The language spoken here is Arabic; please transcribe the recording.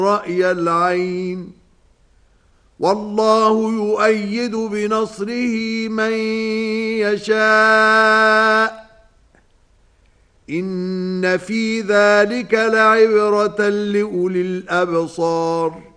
رأي العين والله يؤيد بنصره من يشاء إن في ذلك لعبرة لأولي الأبصار